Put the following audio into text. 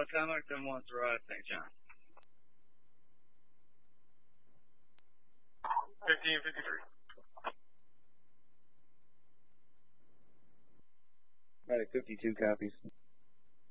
Potomac, 7-1 Rod, St. John. 1553. Medic 52 copies.